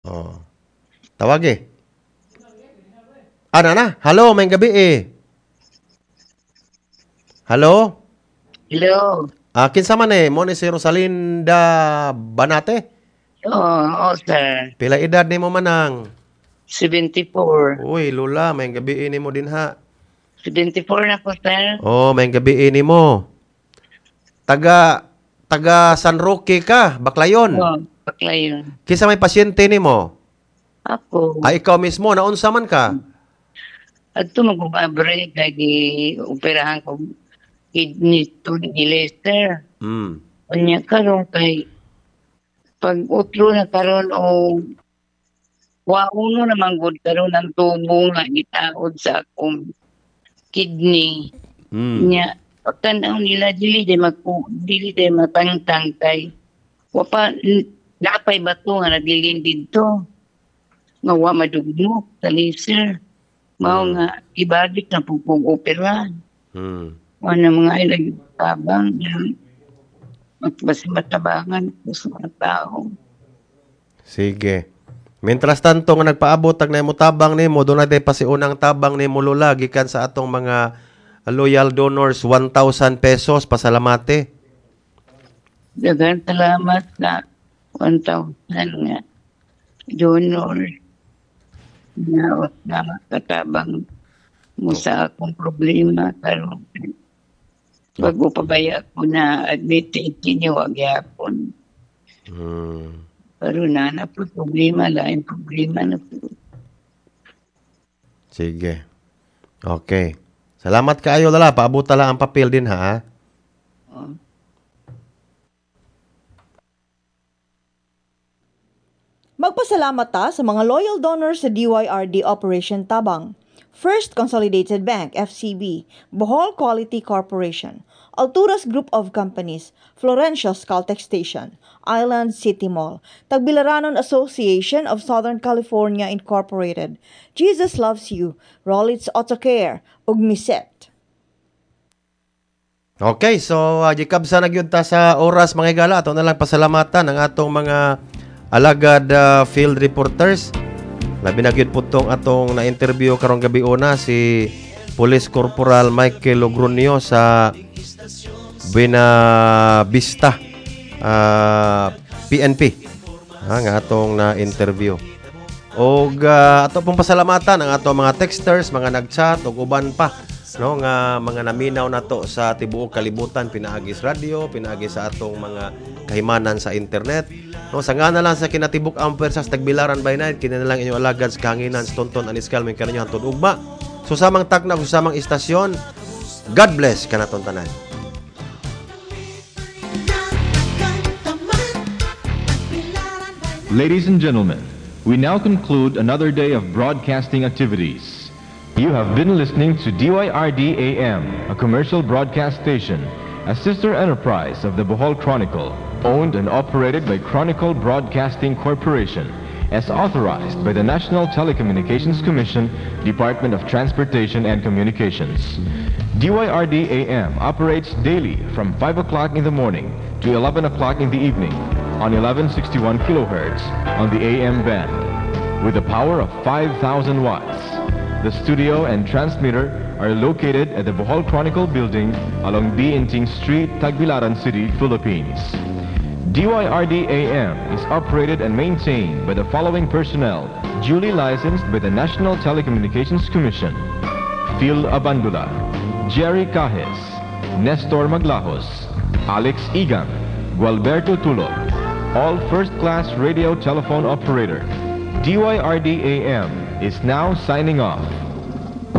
Oh. Tawag eh. Ano na? Hello, may gabi eh. Hello? Hello. Kinsa man eh, mo ni si Rosalinda Banate? Oo, sir. Pila edad ni mo manang? 74. Uy, lula, may gabi ni mo din ha. 74 na po, sir. Oh, may gabi ni mo. Taga taga San Roque ka, Baklayon. Oo, bakla yun. Kinsa may pasyente ni mo? Ako, Ikaw mismo, naunsa man ka? ato mag-break lagi operahan ko kidney to ni Lester. Hmm. Kanya karon kay pag utro na karon o wauno na manggod karon ang tubo nga gitaod sa akong kidney Hmm. nya pagtanaw nila dili day matangtang kay wapa napay bato nga naglilin dito nga wa madugmok sa laser. Mao Hmm. nga ibalik na pupong opera. Hmm. Wala mga ilag tabang mas matabangan ko sa mga tao. Sige. Mientras tanto nga nagpaabot tag na mo tabang nimo, doon natin pasiunang tabang nimo lula gikan sa atong mga loyal donors 1,000 pesos pasalamate. Dagan salamat sa 1,000 nga donor na katabang mo sa akong problema karon pag upabaya ko na admit niyo wag yapon. Hmm. Pero na po problema lain problema na po. Sige. Okay. Salamat kaayo lala, paabot lang ang papel din ha. Oh. Magpasalamat ta sa mga loyal donors sa DYRD Operation Tabang. First Consolidated Bank, FCB, Bohol Quality Corporation, Alturas Group of Companies, Florencio Caltex Station, Island City Mall, Tagbilaranon Association of Southern California Incorporated, Jesus Loves You, Rollins Auto Care, ug Miset. Okay, so jikab sa nagyud ta sa oras mga higala, ato na lang pasalamatan ang atong mga alagad field reporters. Labi na gyud po tong atong na-interview karong gabi una si Police Corporal Michael Logronio sa Buena Vista PNP. Nga atong na-interview. Og ato pong pasalamatan ang atong mga texters, mga nag-chat ug uban pa no nga mga naminaw nato sa tibuok kalibutan pinaagi sa radio, pinaagi sa atong mga kahimanan sa internet. No, sa nga na lang sa kinatibuk amper sa Tagbilaran by night, kini na lang inyong alagad sa kahanginan sa Tonton Aniskal may kanyo hantod ugma. Susamang takna susamang istasyon. God bless kanaton tanan. Ladies and gentlemen, we now conclude another day of broadcasting activities. You have been listening to DYRD AM, a commercial broadcast station, a sister enterprise of the Bohol Chronicle, owned and operated by Chronicle Broadcasting Corporation, as authorized by the National Telecommunications Commission, Department of Transportation and Communications. DYRD AM operates daily from 5 o'clock in the morning to 11 o'clock in the evening on 1161 kilohertz on the AM band with a power of 5,000 watts. The studio and transmitter are located at the Bohol Chronicle building along B. Inting Street, Tagbilaran City, Philippines. DYRD AM is operated and maintained by the following personnel duly licensed by the National Telecommunications Commission: Phil Abandula, Jerry Cajes, Nestor Maglajos, Alex Igan, Gualberto Tulog, all first-class radio telephone operator. DYRD AM is now signing off.